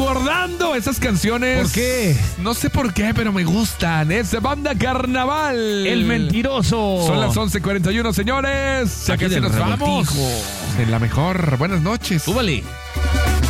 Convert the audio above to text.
recordando esas canciones. ¿Por qué? No sé por qué, pero me gustan. Es Banda Carnaval. El mentiroso. Son las 11:41, señores. Ya Aquí casi del nos vamos. Revoltijo. En la mejor. Buenas noches. Súbale.